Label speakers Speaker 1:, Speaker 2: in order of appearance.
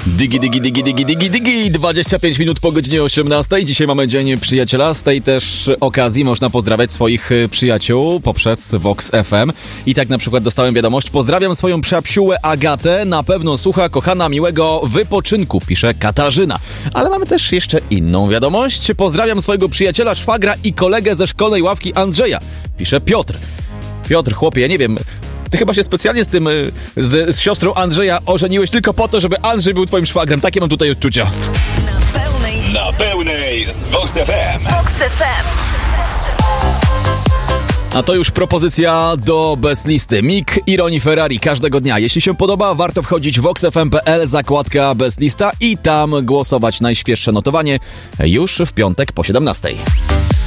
Speaker 1: Digi, 25 minut po godzinie 18. Dzisiaj mamy Dzień Przyjaciela. Z tej też okazji można pozdrawiać swoich przyjaciół poprzez Vox FM. I tak na przykład dostałem wiadomość: pozdrawiam swoją przyjaciółę Agatę. Na pewno słucha, kochana, miłego wypoczynku, pisze Katarzyna. Ale mamy też jeszcze inną wiadomość. Pozdrawiam swojego przyjaciela, szwagra i kolegę ze szkolnej ławki Andrzeja, pisze Piotr. Piotr, chłopie, ja nie wiem... Ty chyba się specjalnie z siostrą Andrzeja ożeniłeś tylko po to, żeby Andrzej był twoim szwagrem. Takie mam tutaj odczucia.
Speaker 2: Na pełnej z Vox FM.
Speaker 3: Vox FM.
Speaker 1: A to już propozycja do Best Listy. Mik i Ronnie Ferrari każdego dnia. Jeśli się podoba, warto wchodzić w voxfm.pl, zakładka Best Lista i tam głosować. Najświeższe notowanie już w piątek po 17.